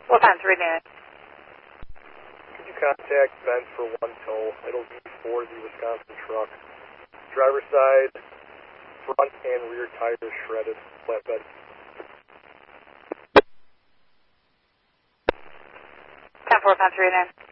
What time? 3 Could you contact Ben for one tow? It'll be for the Wisconsin truck. Driver's side, front and rear tires shredded, flatbed. 10-4, time 3